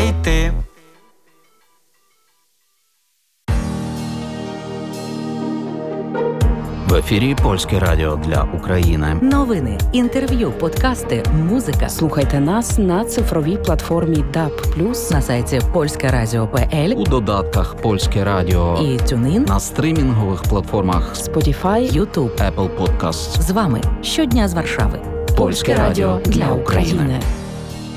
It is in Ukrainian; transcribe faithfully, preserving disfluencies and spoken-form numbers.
йти. В ефірі Польське радіо для України. Новини, інтерв'ю, подкасти, музика. Слухайте нас на цифровій платформі даб плюс, На сайті польське радіо крапка пе ель У додатках Польське радіо і TuneIn, на стрімінгових платформах Spotify, YouTube. Apple Podcasts. З вами щодня з Варшави. Польське радіо для України.